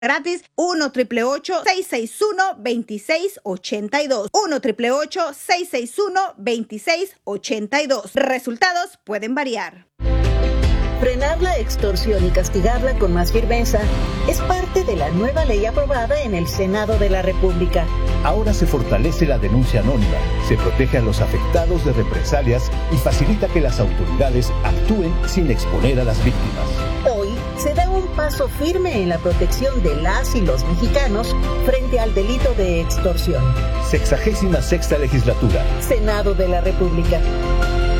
gratis 1-888-661-2682. 1-888-661-2682. Resultados pueden variar. Frenar la extorsión y castigarla con más firmeza es parte de la nueva ley aprobada en el Senado de la República. Ahora se fortalece la denuncia anónima, se protege a los afectados de represalias y facilita que las autoridades actúen sin exponer a las víctimas. Hoy se da un paso firme en la protección de las y los mexicanos frente al delito de extorsión. 66ª legislatura. Senado de la República.